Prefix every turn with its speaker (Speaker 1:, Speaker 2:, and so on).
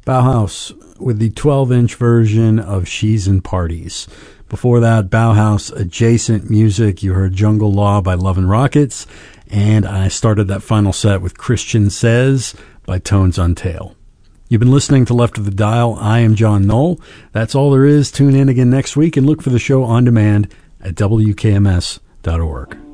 Speaker 1: Bauhaus with the 12-inch version of She's in Parties. Before that, Bauhaus adjacent music. You heard Jungle Law by Love and Rockets, and I started that final set with Christian Says by Tones on Tail. You've been listening to Left of the Dial. I am John Knoll. That's all there is. Tune in again next week and look for the show on demand at WKMS.org.